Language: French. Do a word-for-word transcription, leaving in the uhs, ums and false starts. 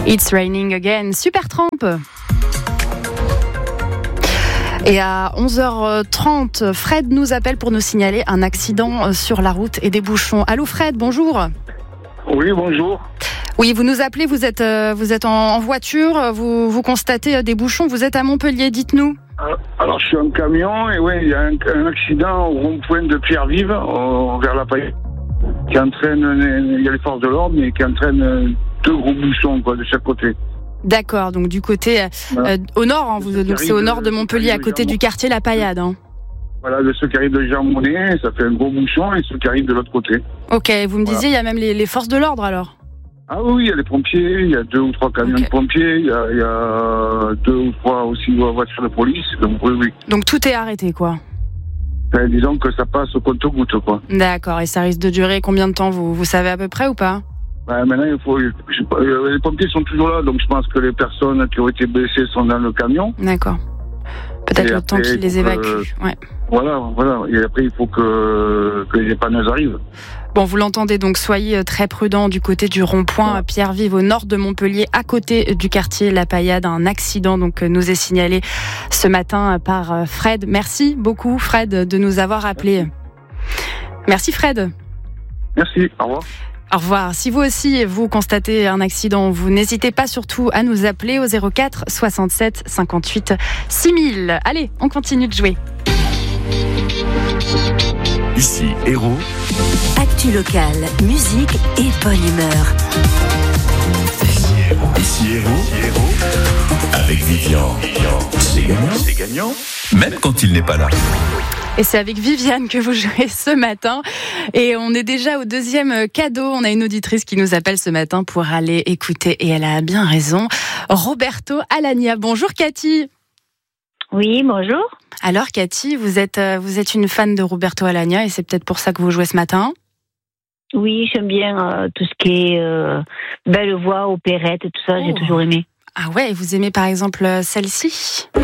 It's Raining Again, Supertramp. Et à onze heures trente, Fred nous appelle pour nous signaler un accident sur la route et des bouchons. Allô Fred, bonjour. Oui, bonjour. Oui, vous nous appelez, vous êtes, vous êtes en voiture, vous, vous constatez des bouchons, vous êtes à Montpellier, dites-nous. Alors, je suis en camion et oui, il y a un, un accident au rond-point de Pierre-Vive, euh, vers la Paille, qui entraîne, il y a les forces de l'ordre, mais qui entraîne deux gros bouchons quoi, de chaque côté. D'accord, donc du côté, voilà. euh, au nord, hein, vous, donc c'est au nord de Montpellier, à côté du quartier La Paillade. Hein. Voilà, de ceux qui arrivent de Jean-Monnet, ça fait un gros bouchon, et ceux qui arrivent de l'autre côté. Ok, vous me disiez, voilà. Il y a même les, les forces de l'ordre alors? Ah oui, il y a les pompiers, il y a deux ou trois camions okay. de pompiers, il y, a, il y a deux ou trois aussi voitures de police, donc oui, oui. Donc tout est arrêté, quoi? Ben, disons que ça passe au compte-gouttes, quoi. D'accord, et ça risque de durer combien de temps, vous, vous savez à peu près ou pas? Ben, maintenant, il faut, je sais pas, les pompiers sont toujours là, donc je pense que les personnes qui ont été blessées sont dans le camion. D'accord. Peut-être et le après, temps qu'ils les évacuent. Que, ouais. Voilà, voilà. Et après, il faut que, que les épanneuses arrivent. Bon, vous l'entendez, donc soyez très prudents du côté du rond-point ouais. Pierre-Vive, au nord de Montpellier, à côté du quartier La Paillade. Un accident donc nous est signalé ce matin par Fred. Merci beaucoup, Fred, de nous avoir appelés. Merci, Merci Fred. Merci, au revoir. Au revoir. Si vous aussi, vous constatez un accident, vous n'hésitez pas surtout à nous appeler au zéro quatre soixante-sept cinquante-huit six mille. Allez, on continue de jouer. Ici, Héros. Actu local, musique et bonne humeur. Ici, Héros. Ici, Héros. Avec Vivian. C'est gagnant. C'est gagnant. Même quand il n'est pas là. Et c'est avec Viviane que vous jouez ce matin. Et on est déjà au deuxième cadeau. On a une auditrice qui nous appelle ce matin pour aller écouter, et elle a bien raison, Roberto Alagna. Bonjour Cathy. Oui, bonjour. Alors Cathy, vous êtes, vous êtes une fan de Roberto Alagna et c'est peut-être pour ça que vous jouez ce matin? Oui, j'aime bien euh, tout ce qui est euh, belle voix, opérette et tout ça, oh. J'ai toujours aimé. Ah ouais, et vous aimez par exemple celle-ci?